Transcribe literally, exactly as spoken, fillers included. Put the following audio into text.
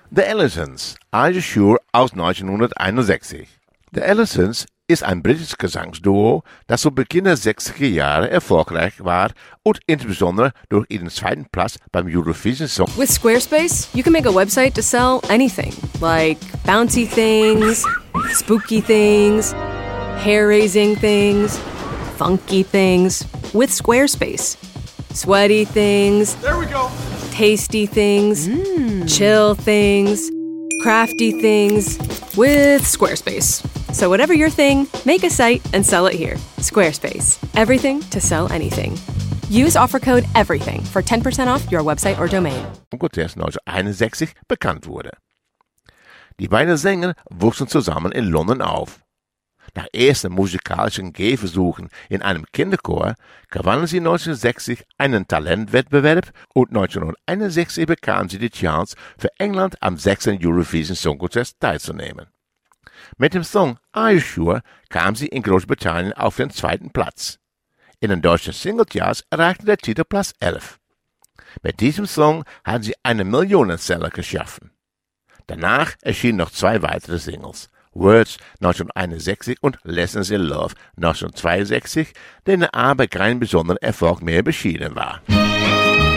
The Allisons, Are You Sure aus neunzehnhunderteinundsechzig. The Allisons ist ein britisches Gesangsduo, das zu Beginn der sechziger Jahre erfolgreich war und insbesondere durch ihren zweiten Platz beim Eurovision Song. With Squarespace, you can make a website to sell anything, like bouncy things, spooky things, hair-raising things, funky things. With Squarespace. Sweaty things. There we go. Tasty things. Mm. Chill things. Crafty things. With Squarespace. So whatever your thing, make a site and sell it here. Squarespace. Everything to sell anything. Use offer code EVERYTHING for ten percent off your website or domain. Und erst neunzehnhunderteinundsechzig bekannt wurde. Die beiden Sänger wuchsen zusammen in London auf. Nach ersten musikalischen Gehversuchen in einem Kinderchor gewannen sie neunzehnhundertsechzig einen Talentwettbewerb und neunzehnhunderteinundsechzig bekamen sie die Chance, für England am sechsten Eurovision Song Contest teilzunehmen. Mit dem Song Are You Sure kam sie in Großbritannien auf den zweiten Platz. In den deutschen Singlecharts erreichte der Titel Platz elf. Mit diesem Song haben sie einen Millionenseller geschaffen. Danach erschienen noch zwei weitere Singles. Words neunzehnhunderteinundsechzig und Lessons in Love neunzehnhundertzweiundsechzig, denen aber kein besonderer Erfolg mehr beschieden war.